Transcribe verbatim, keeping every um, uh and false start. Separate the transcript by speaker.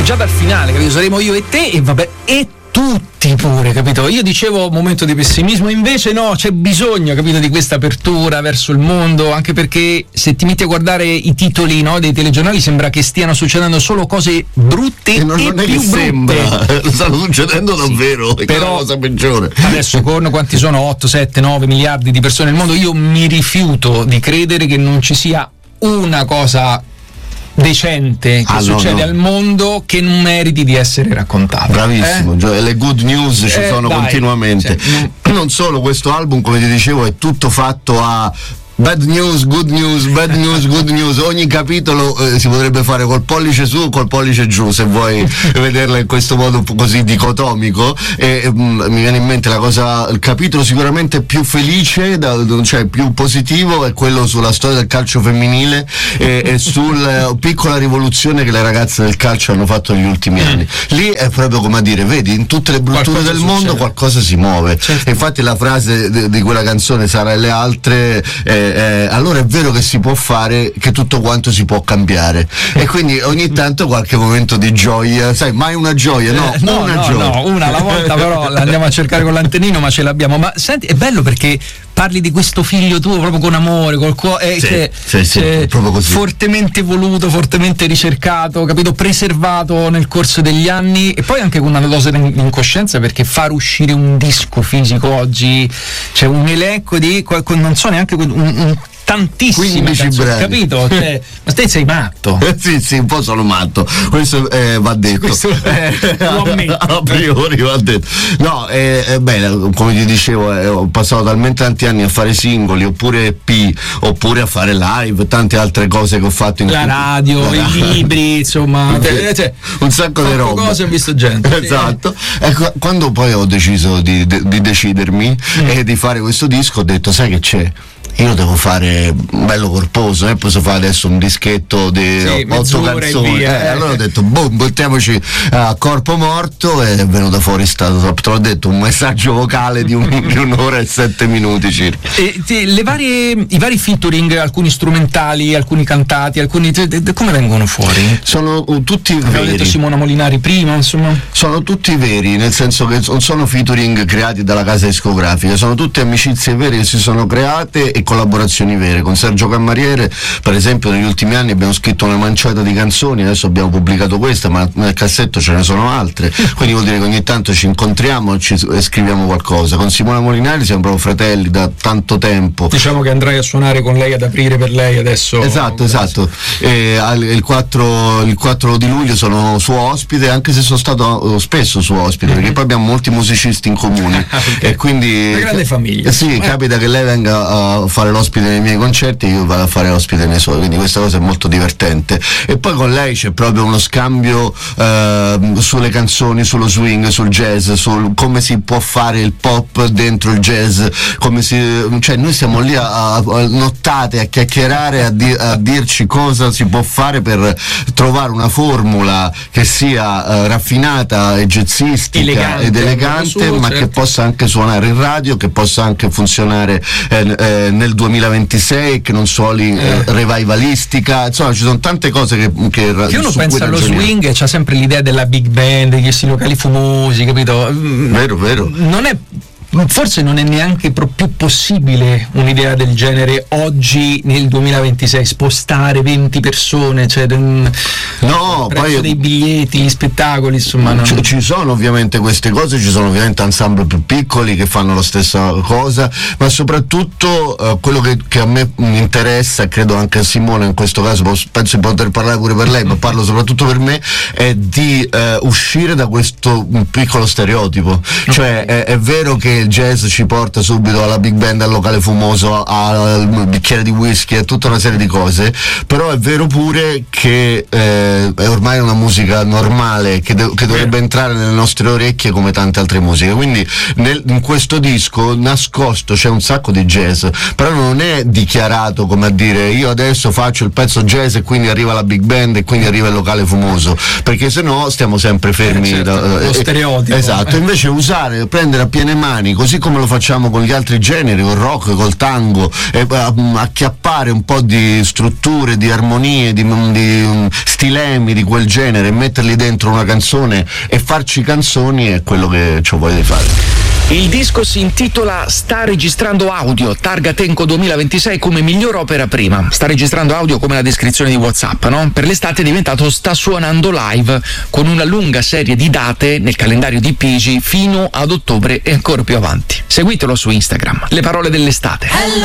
Speaker 1: già dal finale, capito? Saremo io e te e vabbè, e tutti pure, capito? Io dicevo momento di pessimismo, invece no, c'è bisogno, capito, di questa apertura verso il mondo, anche perché se ti metti a guardare i titoli, no, dei telegiornali sembra che stiano succedendo solo cose brutte e,
Speaker 2: non,
Speaker 1: e
Speaker 2: non è
Speaker 1: più
Speaker 2: che
Speaker 1: brutte.
Speaker 2: Sembra, stanno succedendo davvero, sì, è la cosa peggiore.
Speaker 1: Adesso con quanti sono otto, sette, nove miliardi di persone nel mondo, io mi rifiuto di credere che non ci sia una cosa decente che
Speaker 2: ah,
Speaker 1: succede
Speaker 2: no, no.
Speaker 1: al mondo che non meriti di essere raccontata.
Speaker 2: Bravissimo,
Speaker 1: eh?
Speaker 2: le good news ci
Speaker 1: eh,
Speaker 2: sono
Speaker 1: dai,
Speaker 2: continuamente.
Speaker 1: cioè,
Speaker 2: non solo, questo album, come ti dicevo, è tutto fatto a bad news, good news, bad news, good news. Ogni capitolo eh, si potrebbe fare col pollice su o col pollice giù, se vuoi vederla in questo modo così dicotomico. E mm, mi viene in mente la cosa, il capitolo sicuramente più felice, da, cioè più positivo, è quello sulla storia del calcio femminile e, e sulla eh, piccola rivoluzione che le ragazze del calcio hanno fatto negli ultimi anni. Lì è proprio come a dire, vedi, in tutte le brutture
Speaker 1: qualcosa
Speaker 2: del
Speaker 1: succede.
Speaker 2: mondo qualcosa si muove.
Speaker 1: Certo.
Speaker 2: E infatti la frase di, di quella canzone, Sara e le altre, eh, Eh, allora è vero che si può fare, che tutto quanto si può cambiare, e quindi ogni tanto qualche momento di gioia, sai, mai una gioia, no,
Speaker 1: Eh, no,
Speaker 2: una
Speaker 1: no,
Speaker 2: gioia,
Speaker 1: no, una alla volta, però la andiamo a cercare con l'antennino, ma ce l'abbiamo. Ma senti, è bello perché parli di questo figlio tuo proprio con amore, col cuore, eh,
Speaker 2: sì,
Speaker 1: che,
Speaker 2: sì, sì,
Speaker 1: che
Speaker 2: proprio così,
Speaker 1: fortemente voluto, fortemente ricercato, capito, preservato nel corso degli anni, e poi anche con una dose di incoscienza, perché far uscire un disco fisico oggi, c'è un elenco di, non so neanche un, un tantissime canzoni, capito? Cioè, ma te sei matto.
Speaker 2: sì, sì, un po' sono matto, questo eh, va detto.
Speaker 1: Questo eh, lo ammetto.
Speaker 2: A priori va detto. No, eh, eh, beh, come ti dicevo, eh, ho passato talmente tanti anni a fare singoli, oppure E P, oppure a fare live, tante altre cose che ho fatto in
Speaker 1: la
Speaker 2: cui...
Speaker 1: radio,
Speaker 2: la...
Speaker 1: i libri, insomma, cioè,
Speaker 2: un sacco di roba.
Speaker 1: cose ho visto gente.
Speaker 2: Esatto. Ecco, quando poi ho deciso di, di, di decidermi mm. e di fare questo disco, ho detto, sai che c'è? Io devo fare bello corposo, eh? Posso fare adesso un dischetto di
Speaker 1: sì,
Speaker 2: otto canzoni.
Speaker 1: via,
Speaker 2: eh,
Speaker 1: eh.
Speaker 2: Allora ho detto, boh, buttiamoci a corpo morto, e è venuto fuori stato, te l'ho detto, un messaggio vocale di, un, di un'ora e sette minuti circa.
Speaker 1: E, te, le varie, i vari featuring, alcuni strumentali, alcuni cantati, alcuni te, te, come vengono fuori?
Speaker 2: Sono uh, tutti
Speaker 1: Abbiamo
Speaker 2: veri.
Speaker 1: detto Simona Molinari prima, insomma.
Speaker 2: Sono tutti veri, nel senso che non sono featuring creati dalla casa discografica, sono tutte amicizie vere che si sono create e collaborazioni vere. Con Sergio Cammariere, per esempio, negli ultimi anni abbiamo scritto una manciata di canzoni, adesso abbiamo pubblicato questa, ma nel cassetto ce ne sono altre, quindi vuol dire che ogni tanto ci incontriamo ci, e scriviamo qualcosa. Con Simona Molinari siamo proprio fratelli da tanto tempo.
Speaker 1: Diciamo che andrai a suonare con lei, ad aprire per lei adesso.
Speaker 2: Esatto, esatto. E il quattro, il quattro di luglio sono suo ospite, anche se sono stato spesso suo ospite, perché poi abbiamo molti musicisti in comune.
Speaker 1: Okay.
Speaker 2: E quindi
Speaker 1: una grande famiglia.
Speaker 2: Eh sì, eh. capita che lei venga a fare l'ospite nei miei concerti e io vado a fare l'ospite nei suoi, quindi questa cosa è molto divertente. E poi con lei c'è proprio uno scambio eh, sulle canzoni, sullo swing, sul jazz, sul come si può fare il pop dentro il jazz, come si, cioè noi siamo lì a, a nottate a chiacchierare, a, di, a dirci cosa si può fare per trovare una formula che sia eh, raffinata e jazzistica
Speaker 1: elegante,
Speaker 2: ed elegante,
Speaker 1: suo,
Speaker 2: ma
Speaker 1: certo.
Speaker 2: che possa anche suonare in radio, che possa anche funzionare eh, eh, nel duemilaventisei, che non suoni eh, revivalistica, insomma ci sono tante cose che, che,
Speaker 1: che uno
Speaker 2: su
Speaker 1: pensa
Speaker 2: cui
Speaker 1: allo
Speaker 2: ragioniamo.
Speaker 1: swing e c'ha sempre l'idea della big band, di questi locali fumosi, capito?
Speaker 2: Vero, vero.
Speaker 1: Non è forse non è neanche pro- più possibile un'idea del genere oggi nel duemilaventisei, spostare venti persone, cioè un,
Speaker 2: no,
Speaker 1: il prezzo
Speaker 2: poi
Speaker 1: dei biglietti, gli spettacoli, insomma non...
Speaker 2: ci, ci sono ovviamente queste cose, ci sono ovviamente ensemble più piccoli che fanno la stessa cosa, ma soprattutto eh, quello che, che a me interessa, e credo anche a Simone in questo caso, penso di poter parlare pure per lei, ma parlo soprattutto per me, è di eh, uscire da questo piccolo stereotipo. Cioè è, è vero che il jazz ci porta subito alla big band, al locale fumoso, al bicchiere di whisky e tutta una serie di cose, però è vero pure che eh, è ormai una musica normale che, de- che dovrebbe entrare nelle nostre orecchie come tante altre musiche, quindi nel, in questo disco nascosto c'è un sacco di jazz, però non è dichiarato come a dire io adesso faccio il pezzo jazz e quindi arriva la big band e quindi arriva il locale fumoso, perché se no stiamo sempre fermi,
Speaker 1: eh, certo,
Speaker 2: da,
Speaker 1: lo
Speaker 2: eh,
Speaker 1: stereotipo.
Speaker 2: Esatto, invece usare, prendere a piene mani, così come lo facciamo con gli altri generi, col rock, col tango, e acchiappare un po' di strutture, di armonie, di, di stilemi, di, quel genere, metterli dentro una canzone e farci canzoni è quello che ho voglia di fare.
Speaker 3: Il disco si intitola Sta registrando audio, targa Tenco duemilaventisei come miglior opera prima. Sta registrando audio come la descrizione di WhatsApp, no? Per l'estate è diventato Sta suonando live, con una lunga serie di date nel calendario di Pigi fino ad ottobre e ancora più avanti. Seguitelo su Instagram. Le parole dell'estate.